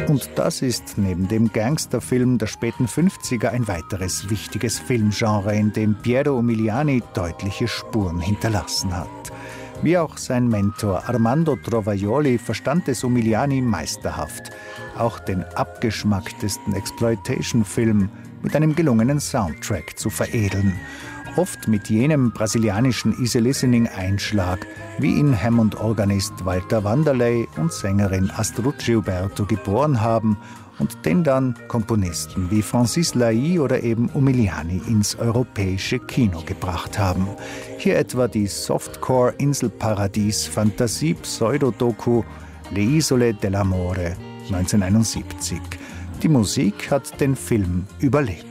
Und das ist neben dem Gangsterfilm der späten 50er ein weiteres wichtiges Filmgenre, in dem Piero Umiliani deutliche Spuren hinterlassen hat. Wie auch sein Mentor Armando Trovajoli verstand es Umiliani meisterhaft, auch den abgeschmacktesten Exploitation-Film mit einem gelungenen Soundtrack zu veredeln. Oft mit jenem brasilianischen Easy-Listening-Einschlag, wie ihn Hammond-Organist Walter Wanderley und Sängerin Astrud Gilberto geboren haben und den dann Komponisten wie Francis Lai oder eben Umiliani ins europäische Kino gebracht haben. Hier etwa die Softcore-Inselparadies-Fantasie-Pseudodoku Le Isole dell'Amore 1971. Die Musik hat den Film überlebt.